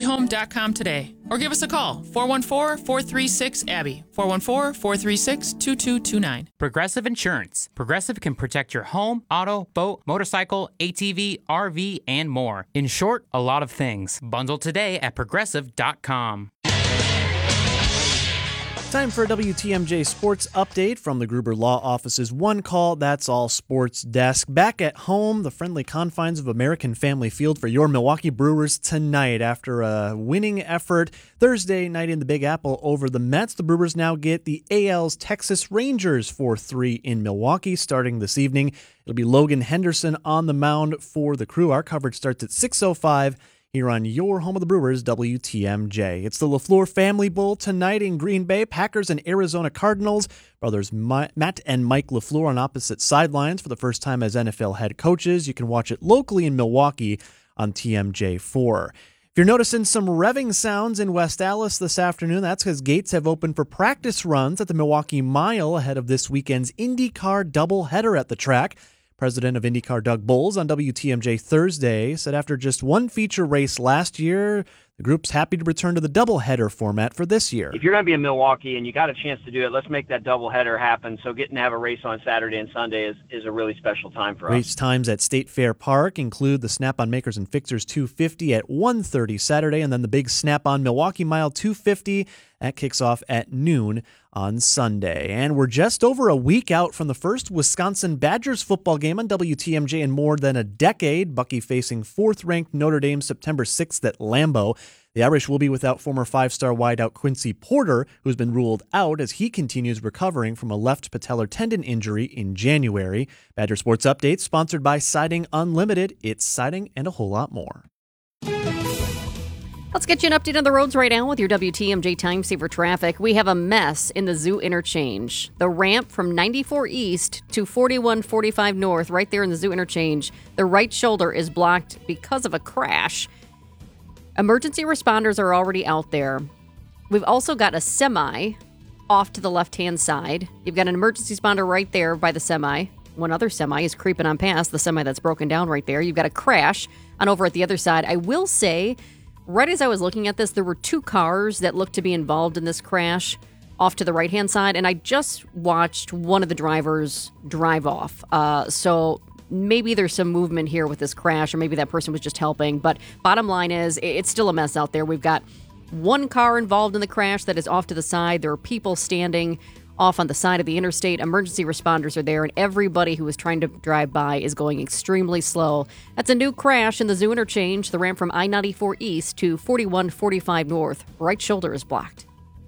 whomehome.com today or give us a call, 414-436-ABBY, 414-436-2229. Progressive Insurance. Progressive can protect your home, auto, boat, motorcycle, ATV, RV, and more. In short, a lot of things. Bundle today at progressive.com. Time for a WTMJ Sports Update from the Gruber Law Office's One Call, That's All Sports Desk. Back at home, the friendly confines of American Family Field for your Milwaukee Brewers tonight. After a winning effort Thursday night in the Big Apple over the Mets, the Brewers now get the AL's Texas Rangers 4-3 in Milwaukee starting this evening. It'll be Logan Henderson on the mound for the Crew. Our coverage starts at 6:05. Here on your home of the Brewers, WTMJ. It's the LaFleur Family Bowl tonight in Green Bay. Packers and Arizona Cardinals. Brothers Matt and Mike LaFleur on opposite sidelines for the first time as NFL head coaches. You can watch it locally in Milwaukee on TMJ4. If you're noticing some revving sounds in West Allis this afternoon, that's because gates have opened for practice runs at the Milwaukee Mile ahead of this weekend's IndyCar doubleheader at the track. President of IndyCar Doug Bowles on WTMJ Thursday said after just one feature race last year, the group's happy to return to the doubleheader format for this year. If you're going to be in Milwaukee and you got a chance to do it, let's make that doubleheader happen. So getting to have a race on Saturday and Sunday is a really special time for us. Race times at State Fair Park include the Snap-on Makers and Fixers 250 at 1:30 Saturday, and then the big Snap-on Milwaukee Mile 250 that kicks off at noon on Sunday. And we're just over a week out from the first Wisconsin Badgers football game on WTMJ in more than a decade. Bucky facing fourth-ranked Notre Dame September 6th at Lambeau. The Irish will be without former five-star wideout Quincy Porter, who's been ruled out as he continues recovering from a left patellar tendon injury in January. Badger Sports Update sponsored by Siding Unlimited. It's siding and a whole lot more. Let's get you an update on the roads right now with your WTMJ Time Saver traffic. We have a mess in the Zoo Interchange. The ramp from 94 East to 4145 North, right there in the Zoo Interchange, the right shoulder is blocked because of a crash. Emergency responders are already out there. We've also got a semi off to the left-hand side. You've got an emergency responder right there by the semi. One other semi is creeping on past the semi that's broken down right there. You've got a crash on over at the other side. I will say, right as I was looking at this, there were two cars that looked to be involved in this crash off to the right-hand side, and I just watched one of the drivers drive off. So maybe there's some movement here with this crash, or maybe that person was just helping. But bottom line is, it's still a mess out there. We've got one car involved in the crash that is off to the side. There are people standing off on the side of the interstate. Emergency responders are there, and everybody who is trying to drive by is going extremely slow. That's a new crash in the Zoo Interchange, the ramp from I-94 East to 4145 North. Right shoulder is blocked.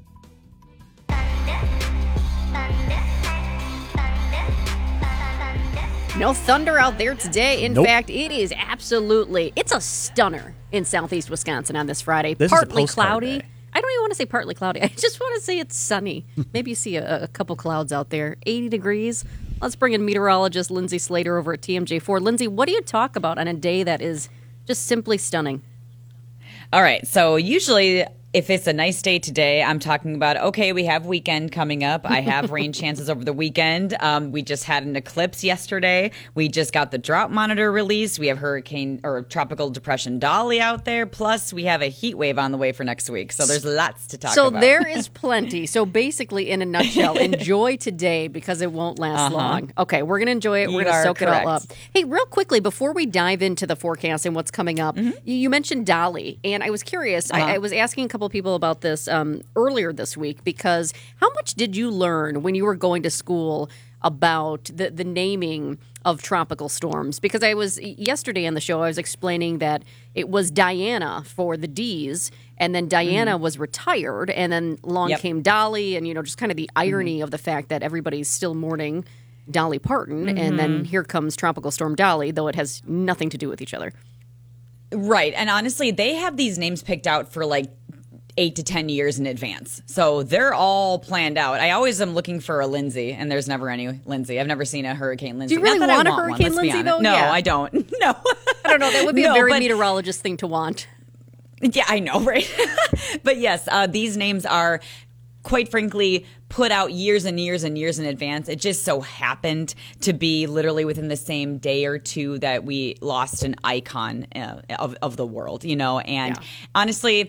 No thunder out there today. In fact, it is it's a stunner in southeast Wisconsin on this Friday. Partly cloudy. Day. I don't even want to say partly cloudy. I just want to say it's sunny. Maybe you see a couple clouds out there. 80 degrees. Let's bring in meteorologist Lindsay Slater over at TMJ4. Lindsay, what do you talk about on a day that is just simply stunning? All right. So usually if it's a nice day today, I'm talking about, okay, we have weekend coming up. I have rain chances over the weekend. We just had an eclipse yesterday. We just got the drought monitor released. We have hurricane or tropical depression Dolly out there. Plus, we have a heat wave on the way for next week. So there's lots to talk about. So there is plenty. So basically, in a nutshell, enjoy today because it won't last long. Okay, we're going to enjoy it. We're going to soak it all up. Hey, real quickly, before we dive into the forecast and what's coming up, you mentioned Dolly. And I was curious. I was asking a couple of people about this earlier this week, because how much did you learn when you were going to school about the naming of tropical storms? Because I was yesterday on the show, I was explaining that it was Diana for the D's, and then Diana was retired, and then came Dolly, and just kind of the irony of the fact that everybody's still mourning Dolly Parton, and then here comes Tropical Storm Dolly, though it has nothing to do with each other. Right, and honestly, they have these names picked out for 8 to 10 years in advance. So they're all planned out. I always am looking for a Lindsay, and there's never any Lindsay. I've never seen a Hurricane Lindsay. Do you really want a Hurricane Lindsay, though? No, I don't. No. I don't know. That would be a very meteorologist thing to want. Yeah, I know, right? But yes, these names are, quite frankly, put out years and years and years in advance. It just so happened to be literally within the same day or two that we lost an icon of the world, and honestly,